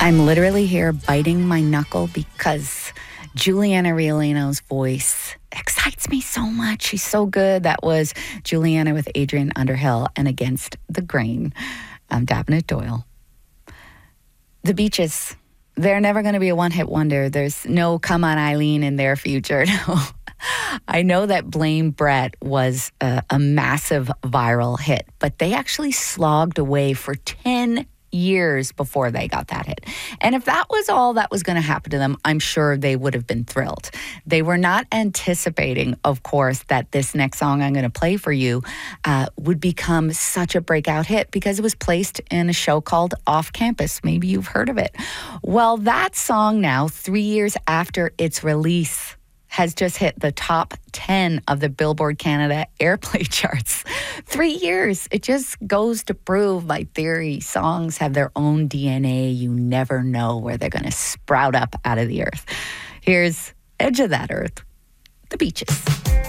I'm literally here biting my knuckle because Juliana Riolano's voice excites me so much. She's so good. That was Juliana with Adrian Underhill and Against the Grain. I'm Davenant Doyle. The Beaches, they're never going to be a one-hit wonder. There's no Come On Eileen in their future. No. I know that Blame Brett was a massive viral hit, but they actually slogged away for 10 years before they got that hit. And if that was all that was going to happen to them, I'm sure they would have been thrilled. They were not anticipating, of course, that this next song I'm going to play for you would become such a breakout hit because it was placed in a show called Off Campus. Maybe you've heard of it. Well, that song now, 3 years after its release, has just hit the top 10 of the Billboard Canada airplay charts. 3 years. It just goes to prove my theory. Songs have their own DNA. You never know where they're going to sprout up out of the earth. Here's Edge of That Earth, The Beaches.